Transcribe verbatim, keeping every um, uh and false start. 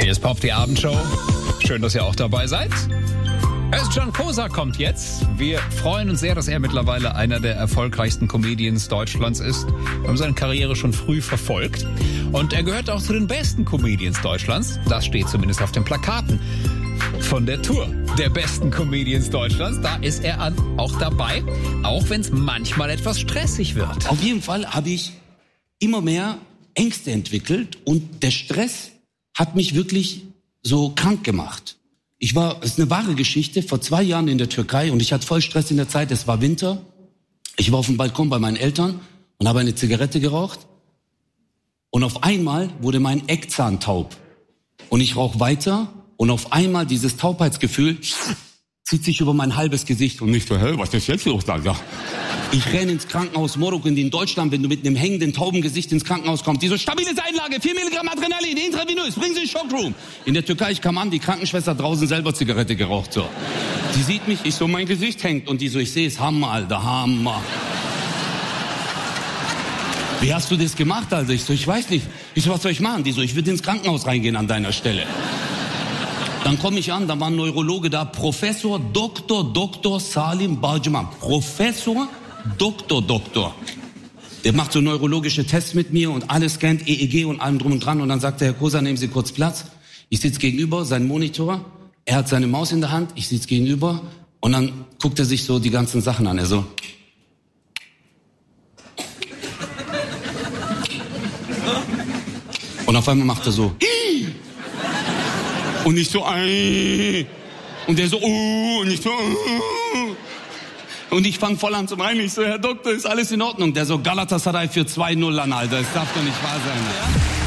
Hier ist Pop, die Abendshow. Schön, dass ihr auch dabei seid. Özcan Kosa kommt jetzt. Wir freuen uns sehr, dass er mittlerweile einer der erfolgreichsten Comedians Deutschlands ist. Wir haben seine Karriere schon früh verfolgt. Und er gehört auch zu den besten Comedians Deutschlands. Das steht zumindest auf den Plakaten von der Tour der besten Comedians Deutschlands. Da ist er an, auch dabei, auch wenn es manchmal etwas stressig wird. Auf jeden Fall habe ich immer mehr Ängste entwickelt und der Stress hat mich wirklich so krank gemacht. Ich war, es ist eine wahre Geschichte, vor zwei Jahren in der Türkei und ich hatte voll Stress in der Zeit, es war Winter. Ich war auf dem Balkon bei meinen Eltern und habe eine Zigarette geraucht und auf einmal wurde mein Eckzahn taub. Und ich rauche weiter und auf einmal dieses Taubheitsgefühl zieht sich über mein halbes Gesicht und ich so, hä, was ist jetzt los, Alter? Ich renne ins Krankenhaus Morok in Deutschland, wenn du mit einem hängenden Taubengesicht ins Krankenhaus kommst. Die so, stabile Einlage, vier Milligramm Adrenalin, intravenös, bringen Sie in Schockroom. In der Türkei, ich kam an, die Krankenschwester draußen selber Zigarette geraucht, so. Die sieht mich, ich so, mein Gesicht hängt und die so, ich sehe es, Hammer, Alter, Hammer. Wie hast du das gemacht, Alter? Ich so, ich weiß nicht. Ich so, was soll ich machen? Die so, ich würde ins Krankenhaus reingehen an deiner Stelle. Dann komme ich an, da war ein Neurologe da, Professor Doktor Doktor Salim Barcıman. Professor Doktor Doktor. Der macht so neurologische Tests mit mir und alles scannt, E E G und allem drum und dran. Und dann sagt der Herr Kosa, nehmen Sie kurz Platz. Ich sitze gegenüber, sein Monitor. Er hat seine Maus in der Hand, ich sitze gegenüber. Und dann guckt er sich so die ganzen Sachen an. Er so... Und auf einmal macht er so... Und ich so... Und der so... Und ich so... Und ich fange voll an zu weinen. Ich so, Herr Doktor, ist alles in Ordnung? Der so, Galatasaray für zwei null an, Alter. Das darf doch nicht wahr sein. Ja?